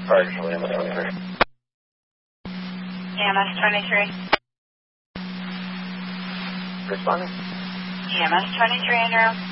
Park, EMS 23. EMS 23. Responding. EMS 23 in your room.